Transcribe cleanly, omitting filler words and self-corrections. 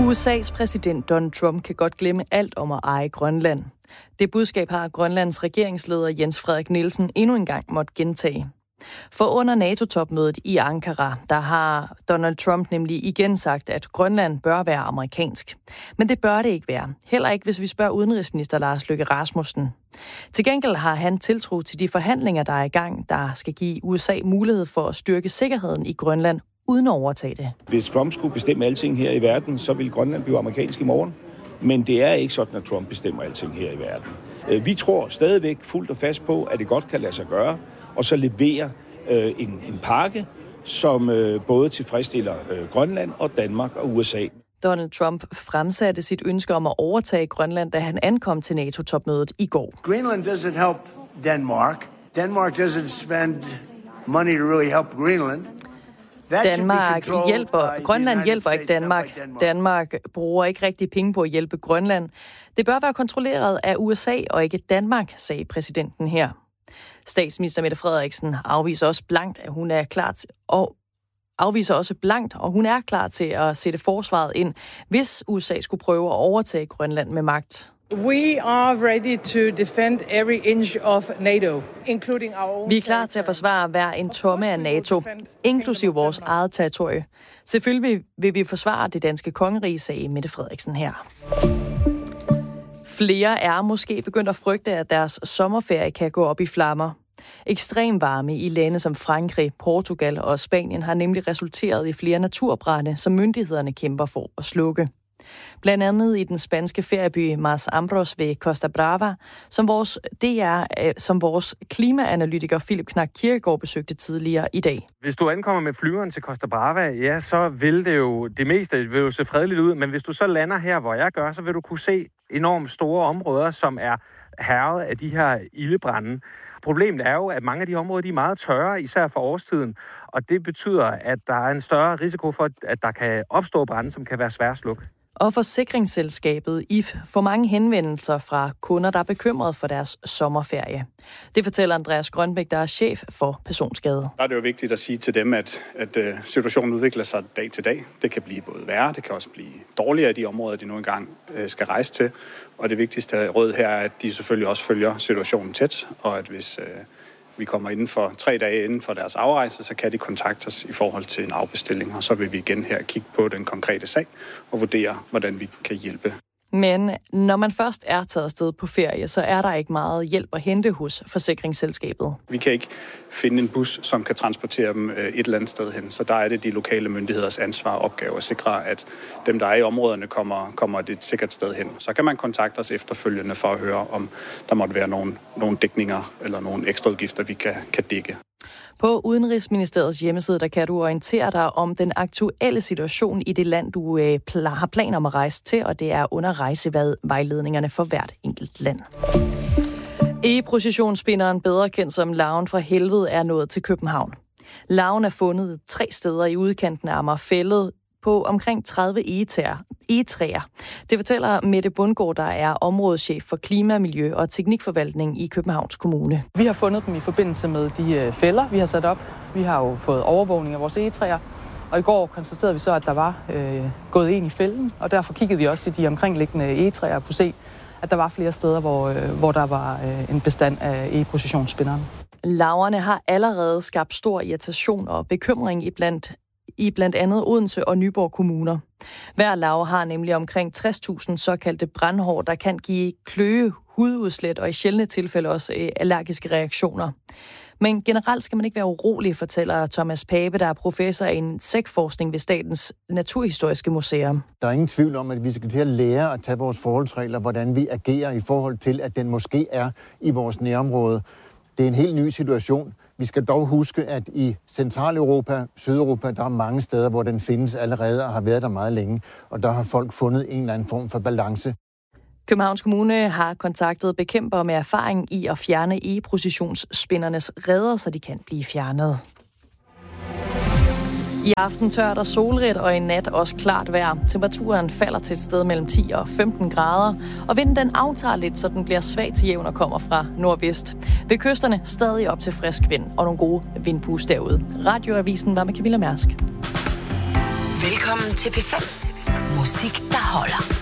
USA's præsident Donald Trump kan godt glemme alt om at eje Grønland. Det budskab har Grønlands regeringsleder Jens Frederik Nielsen endnu en gang måtte gentage. For under NATO-topmødet i Ankara, der har Donald Trump nemlig igen sagt, at Grønland bør være amerikansk. Men det bør det ikke være. Heller ikke, hvis vi spørger udenrigsminister Lars Løkke Rasmussen. Til gengæld har han tiltro til de forhandlinger, der er i gang, der skal give USA mulighed for at styrke sikkerheden i Grønland uden at overtage det. Hvis Trump skulle bestemme alting her i verden, så ville Grønland blive amerikansk i morgen. Men det er ikke sådan, at Trump bestemmer alting her i verden. Vi tror stadigvæk fuldt og fast på, at det godt kan lade sig gøre, og så levere en pakke, som både tilfredsstiller Grønland og Danmark og USA. Donald Trump fremsatte sit ønske om at overtage Grønland, da han ankom til NATO-topmødet i går. Greenland doesn't help Denmark. Denmark doesn't spend money to really help Greenland. Grønland hjælper ikke Danmark. Danmark bruger ikke rigtig penge på at hjælpe Grønland. Det bør være kontrolleret af USA og ikke Danmark, sagde præsidenten her. Statsminister Mette Frederiksen afviser også blankt, at hun er klar til, og hun er klar til at sætte forsvaret ind, hvis USA skulle prøve at overtage Grønland med magt. We are ready to defend every inch of NATO, including our own. Vi er klar til at forsvare hver en tomme af NATO, inklusive vores eget territorie. Selvfølgelig vil vi forsvare det danske kongerige, sagde Mette Frederiksen her. Flere er måske begyndt at frygte, at deres sommerferie kan gå op i flammer. Ekstrem varme i lande som Frankrig, Portugal og Spanien har nemlig resulteret i flere naturbrande, som myndighederne kæmper for at slukke. Blandt andet i den spanske ferieby Mas Ambros ved Costa Brava, som vores klimaanalytiker Philip Knack Kirkegaard besøgte tidligere i dag. Hvis du ankommer med flyveren til Costa Brava, ja, så vil det meste vil jo se fredeligt ud, men hvis du så lander her, hvor jeg gør, så vil du kunne se enormt store områder, som er hærget af de her ildebrande. Problemet er jo, at mange af de områder de er meget tørre, især for årstiden, og det betyder, at der er en større risiko for, at der kan opstå brande, som kan være svære at slukke. Og forsikringsselskabet IF får mange henvendelser fra kunder, der er bekymrede for deres sommerferie. Det fortæller Andreas Grønbæk, der er chef for personskade. Der er det jo vigtigt at sige til dem, at situationen udvikler sig dag til dag. Det kan blive både værre, det kan også blive dårligere i de områder, de nu engang skal rejse til. Og det vigtigste råd her er, at de selvfølgelig også følger situationen tæt, og at hvis vi kommer inden for 3 dage inden for deres afrejse, så kan de kontakte os i forhold til en afbestilling, og så vil vi igen her kigge på den konkrete sag og vurdere, hvordan vi kan hjælpe. Men når man først er taget afsted på ferie, så er der ikke meget hjælp at hente hos forsikringsselskabet. Vi kan ikke finde en bus, som kan transportere dem et eller andet sted hen, så der er det de lokale myndigheders ansvar og opgave at sikre, at dem, der er i områderne, kommer et sikkert sted hen. Så kan man kontakte os efterfølgende for at høre, om der måtte være nogle dækninger eller nogle ekstra udgifter, vi kan dække. På Udenrigsministeriets hjemmeside, der kan du orientere dig om den aktuelle situation i det land, du har planer om at rejse til, og det er under rejsevejledningerne for hvert enkelt land. E-processionsspinderen, bedre kendt som Larven fra Helvede, er nået til København. Larven er fundet 3 steder i udkanten af Amagerfælled på omkring 30 egetræer. Det fortæller Mette Bundgaard, der er områdeschef for klima, miljø og teknikforvaltning i Københavns Kommune. Vi har fundet dem i forbindelse med de fælder, vi har sat op. Vi har jo fået overvågning af vores egetræer, og i går konstaterede vi så, at der var gået ind i fælden, og derfor kiggede vi også i de omkringliggende egetræer og kunne se, at der var flere steder, hvor der var en bestand af e-processionsspinderen. Larverne har allerede skabt stor irritation og bekymring i blandt andet Odense og Nyborg kommuner. Hver larve har nemlig omkring 60.000 såkaldte brandhår, der kan give kløe, hududslæt og i sjældne tilfælde også allergiske reaktioner. Men generelt skal man ikke være urolig, fortæller Thomas Pape, der er professor i insektforskning ved Statens Naturhistoriske Museum. Der er ingen tvivl om, at vi skal til at lære at tage vores forholdsregler, hvordan vi agerer i forhold til, at den måske er i vores nærområde. Det er en helt ny situation. Vi skal dog huske, at i Centraleuropa, Sydeuropa, der er mange steder, hvor den findes allerede og har været der meget længe, og der har folk fundet en eller anden form for balance. Københavns Kommune har kontaktet bekæmpere med erfaring i at fjerne e-processionsspindernes reder, så de kan blive fjernet. I aften tørt og solrigt, og i nat også klart vejr. Temperaturen falder til et sted mellem 10 og 15 grader, og vinden den aftager lidt, så den bliver svag til jævn og kommer fra nordvest. Ved kysterne stadig op til frisk vind og nogle gode vindpust derude. Radioavisen var med Camilla Mærsk. Velkommen til P5. Musik, der holder.